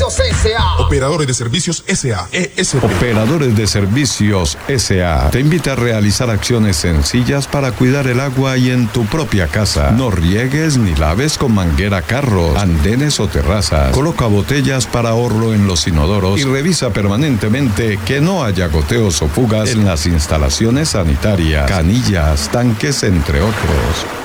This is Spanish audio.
Servicios S.A. Operadores de Servicios S.A. ESP. Operadores de Servicios S.A. te invita a realizar acciones sencillas para cuidar el agua y en tu propia casa. No riegues ni laves con manguera carros, andenes o terrazas. Coloca botellas para ahorro en los inodoros y revisa permanentemente que no haya goteos o fugas en las instalaciones sanitarias, canillas, tanques, entre otros.